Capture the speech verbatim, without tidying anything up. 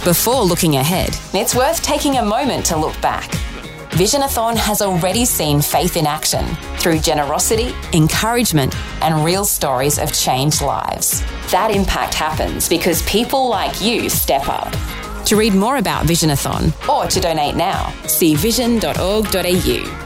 Before looking ahead, it's worth taking a moment to look back. Visionathon has already seen faith in action through generosity, encouragement, and real stories of changed lives. That impact happens because people like you step up. To read more about Visionathon or to donate now, see vision dot org dot a u.